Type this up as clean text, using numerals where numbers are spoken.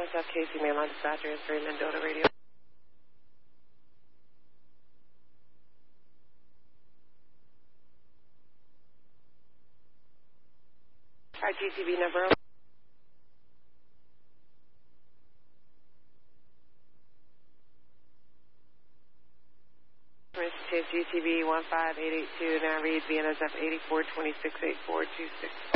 BNSF Casey Mainline Dispatcher is 3 Mendota Radio. Alright, GTV number. Chase GTV 15882, now read BNSF 84268426.